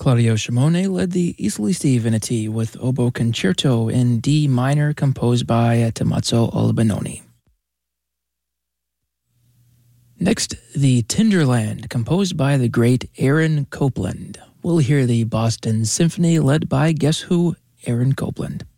Claudio Shimone led the Easily Veneti with Oboe Concerto in D minor composed by Tommaso Albinoni. Next, the Tinderland, composed by the great Aaron Copland. We'll hear the Boston Symphony led by guess who? Aaron Copland.